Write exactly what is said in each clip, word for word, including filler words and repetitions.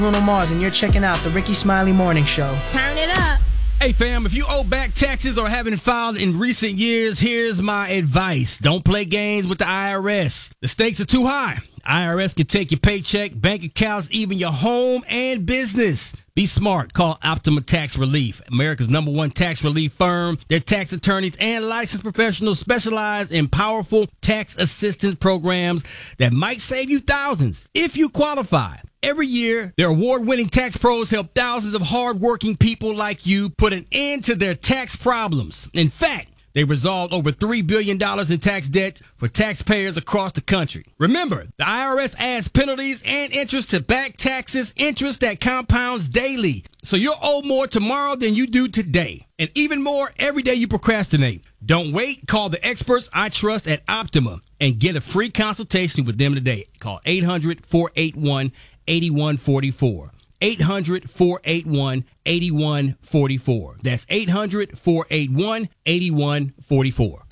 Bruno Mars, and you're checking out the Ricky Smiley Morning Show. Turn it up. Hey, fam, if you owe back taxes or haven't filed in recent years, here's my advice. Don't play games with the I R S. The stakes are too high. I R S can take your paycheck, bank accounts, even your home and business. Be smart. Call Optima Tax Relief, America's number one tax relief firm. Their tax attorneys and licensed professionals specialize in powerful tax assistance programs that might save you thousands if you qualify. Every year, their award-winning tax pros help thousands of hardworking people like you put an end to their tax problems. In fact, they resolved over three billion dollars in tax debt for taxpayers across the country. Remember, the I R S adds penalties and interest to back taxes, interest that compounds daily. So you'll owe more tomorrow than you do today. And even more every day you procrastinate. Don't wait. Call the experts I trust at Optima and get a free consultation with them today. Call eight hundred, four eight one, eight one four four. eight hundred, four eight one, eight one four four. That's eight hundred, four eight one, eight one four four.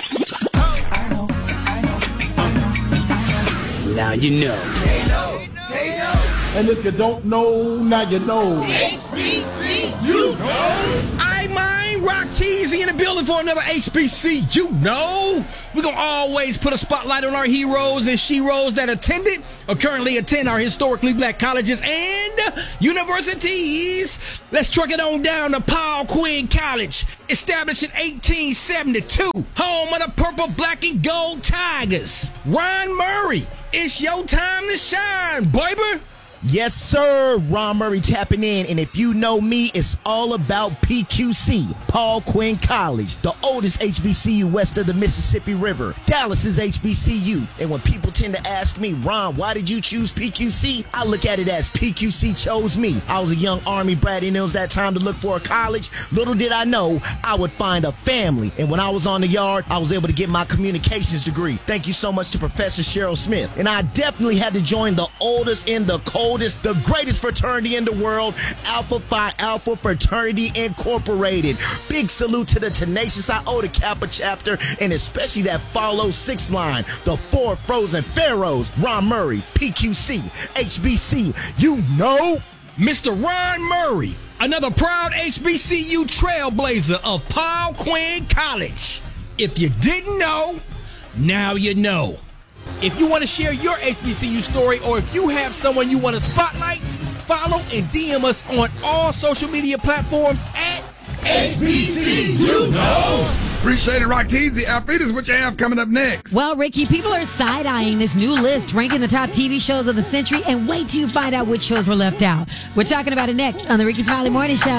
Now you know. They know. They know. And if you don't know, now you know. H B C, you know. I mind Rock Teasy in the building for another H B C. You know, we're going to always put a spotlight on our heroes and sheroes that attended or currently attend our historically black colleges and universities. Let's truck it on down to Paul Quinn College, established in eighteen seventy-two, home of the purple, black, and gold Tigers. Ron Murray, it's your time to shine, baby. Yes, sir. Ron Murray tapping in. And if you know me, it's all about P Q C, Paul Quinn College, the oldest H B C U west of the Mississippi River. Dallas is H B C U. And when people tend to ask me, Ron, why did you choose P Q C? I look at it as P Q C chose me. I was a young Army brat and it was that time to look for a college. Little did I know I would find a family. And when I was on the yard, I was able to get my communications degree. Thank you so much to Professor Cheryl Smith. And I definitely had to join the oldest and the coldest, the greatest fraternity in the world, Alpha Phi Alpha Fraternity Incorporated. Big salute to the Tenacious Iota Kappa chapter, and especially that Follow Six line, the Four Frozen Pharaohs. Ron Murray, P Q C, H B C, you know. Mister Ron Murray, another proud H B C U trailblazer of Paul Quinn College. If you didn't know, now you know. If you want to share your H B C U story, or if you have someone you want to spotlight, follow and D M us on all social media platforms at H B C, you know. Appreciate it, Rock Teasy. Alfreda's what you have coming up next. Well, Ricky, people are side-eyeing this new list ranking the top T V shows of the century, and wait till you find out which shows were left out. We're talking about it next on the Ricky Smiley Morning Show.